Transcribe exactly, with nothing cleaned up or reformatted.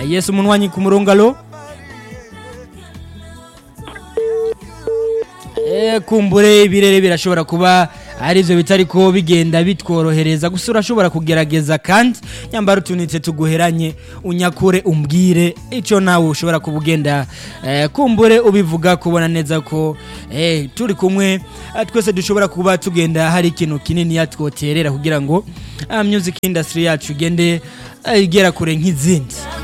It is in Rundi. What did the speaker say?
Yesu umunwanyi ku murongo alo. Eh kumbure ibirere birashobora kuba arivyo bitariko bigenda bitworohereza gusa urashobora kugerageza kandi nyambara utunitse tuguheranye unyakure umbwire ico nawe ushobora kubugenda eh, kumbure ubivuga kubona neza ko eh turi kumwe twese dushobora kuba tugenda hari ikintu kinini yatwoterera kugira ngo uh, music industry yacu igende uh, igera kure nk'izindi.